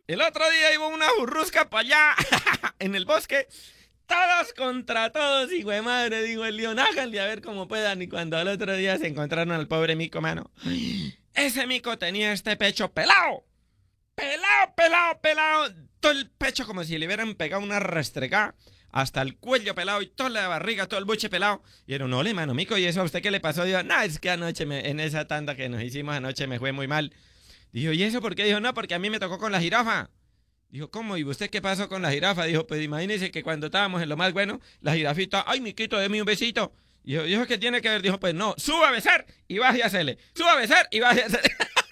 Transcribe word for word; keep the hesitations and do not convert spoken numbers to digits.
El otro día iba una burrusca para allá, en el bosque, todos contra todos, hijo de madre, dijo el león, háganle a ver cómo puedan. Y cuando al otro día se encontraron al pobre mico, mano, ese mico tenía este pecho pelado, pelado, pelado, pelado, todo el pecho como si le hubieran pegado una restregada, hasta el cuello pelado y toda la barriga, todo el buche pelado. Y era un ole, mano, mico, ¿y eso a usted qué le pasó? Dijo, no, es que anoche, me, en esa tanda que nos hicimos anoche me fue muy mal. Dijo, ¿y eso por qué? Dijo, no, porque a mí me tocó con la jirafa. Dijo, ¿cómo? ¿Y usted qué pasó con la jirafa? Dijo, pues imagínese que cuando estábamos en lo más bueno, la jirafita, ay, miquito, deme un besito. Dijo, dijo, ¿qué tiene que ver? Dijo, pues no, suba a besar y baje a hacerle. Suba a besar y baje a hacerle.